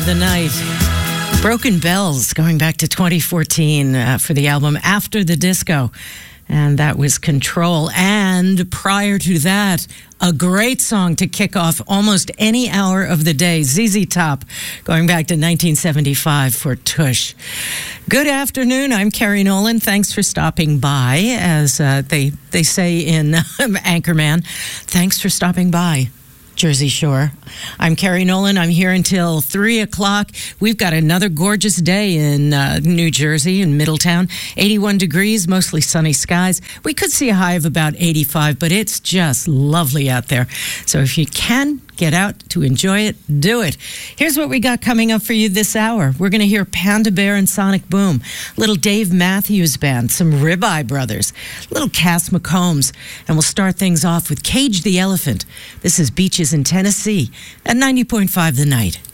the night. Broken Bells, going back to 2014 for the album After the Disco. And that was Control. And prior to that, a great song to kick off almost any hour of the day, ZZ Top, going back to 1975 for Tush. Good afternoon. I'm Carrie Nolan. Thanks for stopping by, as they say in Anchorman. Thanks for stopping by, Jersey Shore. I'm Carrie Nolan. I'm here until 3 o'clock. We've got another gorgeous day in New Jersey, in Middletown. 81 degrees, mostly sunny skies. We could see a high of about 85, but it's just lovely out there. So if you can get out to enjoy it, do it. Here's what we got coming up for you this hour. We're going to hear Panda Bear and Sonic Boom, little Dave Matthews Band, some Ribeye Brothers, little Cass McCombs, and we'll start things off with Cage the Elephant. This is Beaches in Tennessee at 90.5 The Night.